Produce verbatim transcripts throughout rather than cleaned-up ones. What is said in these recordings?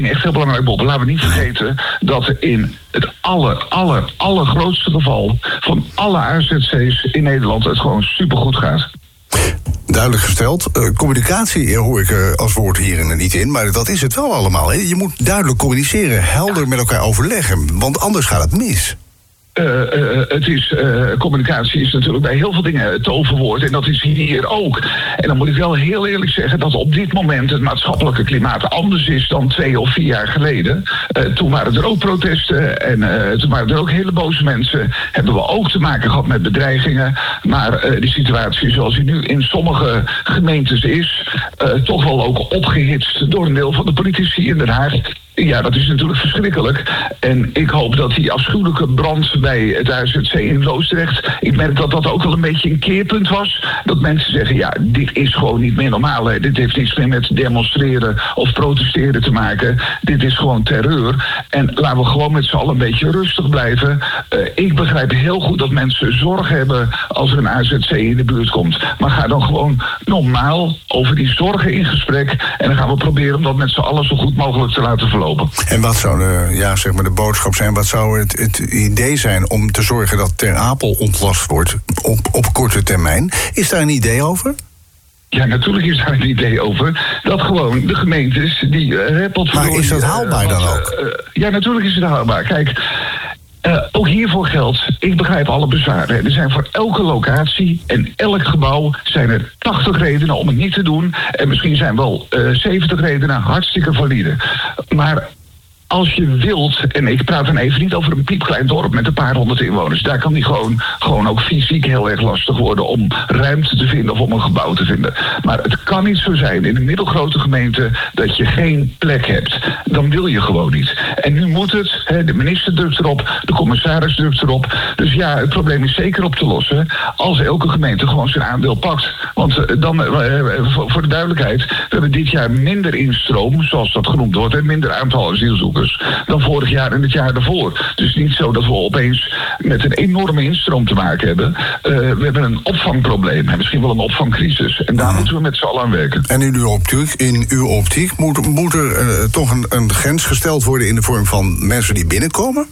Echt heel belangrijk, Bob. Laten we niet vergeten dat in het aller, aller, allergrootste geval van alle A Z C's in Nederland het gewoon supergoed gaat. Duidelijk gesteld. Uh, communicatie hoor ik uh, als woord hier niet in, maar dat is het wel allemaal. Hè? Je moet duidelijk communiceren, helder met elkaar overleggen, want anders gaat het mis. Uh, uh, het is, uh, communicatie is natuurlijk bij heel veel dingen het toverwoord. En dat is hier ook. En dan moet ik wel heel eerlijk zeggen dat op dit moment het maatschappelijke klimaat anders is dan twee of vier jaar geleden. Uh, toen waren er ook protesten en uh, toen waren er ook hele boze mensen. Hebben we ook te maken gehad met bedreigingen. Maar uh, de situatie zoals die nu in sommige gemeentes is, uh, toch wel ook opgehitst door een deel van de politici in Den Haag. Ja, dat is natuurlijk verschrikkelijk. En ik hoop dat die afschuwelijke brand bij het A Z C in Loosdrecht, ik merk dat dat ook wel een beetje een keerpunt was. Dat mensen zeggen, ja, dit is gewoon niet meer normaal. Hè. Dit heeft niets meer met demonstreren of protesteren te maken. Dit is gewoon terreur. En laten we gewoon met z'n allen een beetje rustig blijven. Uh, ik begrijp heel goed dat mensen zorg hebben als er een A Z C in de buurt komt. Maar ga dan gewoon normaal over die zorgen in gesprek. En dan gaan we proberen om dat met z'n allen zo goed mogelijk te laten verlopen. En wat zou de, ja, zeg maar de boodschap zijn? Wat zou het, het idee zijn om te zorgen dat Ter Apel ontlast wordt op, op korte termijn? Is daar een idee over? Ja, natuurlijk is daar een idee over. Dat gewoon de gemeentes die... Uh, maar is dat haalbaar uh, dan ook? Uh, ja, natuurlijk is het haalbaar. Kijk... Uh, ook hiervoor geldt, ik begrijp alle bezwaren. Er zijn voor elke locatie en elk gebouw zijn er tachtig redenen om het niet te doen. En misschien zijn wel uh, zeventig redenen hartstikke valide. Maar als je wilt, en ik praat dan even niet over een piepklein dorp met een paar honderd inwoners. Daar kan die gewoon, gewoon ook fysiek heel erg lastig worden om ruimte te vinden of om een gebouw te vinden. Maar het kan niet zo zijn in een middelgrote gemeente dat je geen plek hebt. Dan wil je gewoon niet. En nu moet het, hè, de minister drukt erop, de commissaris drukt erop. Dus ja, het probleem is zeker op te lossen als elke gemeente gewoon zijn aandeel pakt. Want uh, dan, uh, voor, voor de duidelijkheid, we hebben dit jaar minder instroom, zoals dat genoemd wordt, en minder aantal asielzoekers dan vorig jaar en het jaar daarvoor. Dus niet zo dat we opeens met een enorme instroom te maken hebben. Uh, we hebben een opvangprobleem en misschien wel een opvangcrisis. En daar hmm. moeten we met z'n allen aan werken. En in uw optiek, in uw optiek moet, moet er uh, toch een, een grens gesteld worden in de vorm van mensen die binnenkomen?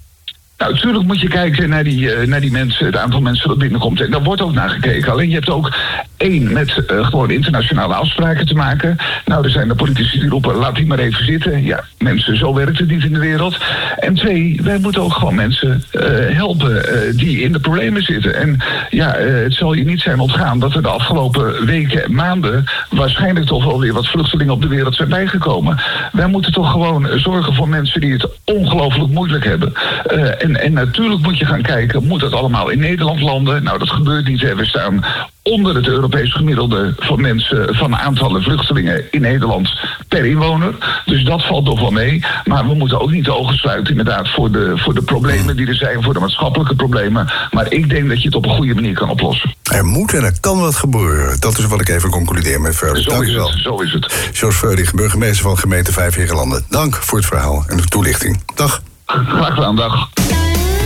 Nou, natuurlijk moet je kijken naar die, uh, naar die mensen, het aantal mensen dat binnenkomt. En daar wordt ook naar gekeken. Alleen je hebt ook één met uh, gewoon internationale afspraken te maken. Nou, er zijn de politici die roepen, laat die maar even zitten. Ja, mensen, zo werkt het niet in de wereld. En twee, wij moeten ook gewoon mensen uh, helpen uh, die in de problemen zitten. En ja, uh, het zal je niet zijn ontgaan dat er de afgelopen weken en maanden waarschijnlijk toch wel weer wat vluchtelingen op de wereld zijn bijgekomen. Wij moeten toch gewoon zorgen voor mensen die het ongelooflijk moeilijk hebben. Uh, En, en natuurlijk moet je gaan kijken, moet dat allemaal in Nederland landen? Nou, dat gebeurt niet. Hè. We staan onder het Europees gemiddelde van mensen, van aantallen vluchtelingen in Nederland per inwoner. Dus dat valt nog wel mee. Maar we moeten ook niet de ogen sluiten inderdaad voor de, voor de problemen die er zijn, voor de maatschappelijke problemen. Maar ik denk dat je het op een goede manier kan oplossen. Er moet en er kan wat gebeuren. Dat is wat ik even concludeer met Freulich. Zo Dank is u wel. Het, zo is het. Jos Freulich, burgemeester van gemeente Vijfheerenlanden. Dank voor het verhaal en de toelichting. Dag. Graag gedaan, dag.